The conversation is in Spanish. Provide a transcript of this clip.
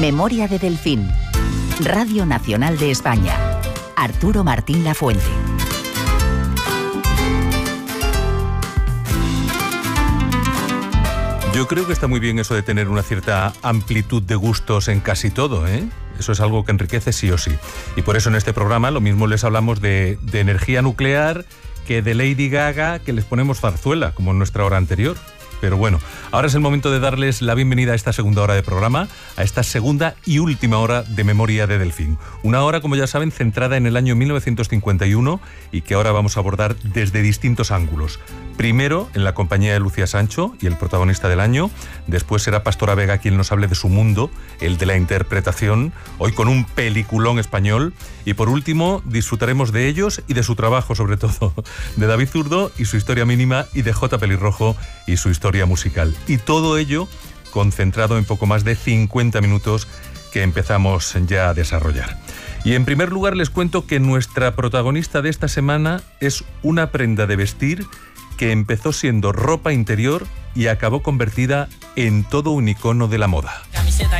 Memoria de Delfín. Radio Nacional de España. Arturo Martín Lafuente. Yo creo que está muy bien eso de tener una cierta amplitud de gustos en casi todo, ¿eh? Eso es algo que enriquece sí o sí. Y por eso en este programa lo mismo les hablamos de energía nuclear que de Lady Gaga, que les ponemos zarzuela, como en nuestra hora anterior. Pero bueno, ahora es el momento de darles la bienvenida a esta segunda hora de programa, a esta segunda y última hora de Memoria de Delfín. Una hora, como ya saben, centrada en el año 1951 y que ahora vamos a abordar desde distintos ángulos. Primero, en la compañía de Lucía Sancho y el protagonista del año. Después será Pastora Vega quien nos hable de su mundo, el de la interpretación, hoy con un peliculón español. Y por último, disfrutaremos de ellos y de su trabajo, sobre todo, de David Zurdo y su historia mínima, y de J. Pelirrojo y su historia musical. Y todo ello concentrado en poco más de 50 minutos que empezamos ya a desarrollar. Y en primer lugar les cuento que nuestra protagonista de esta semana es una prenda de vestir que empezó siendo ropa interior y acabó convertida en todo un icono de la moda. Camiseta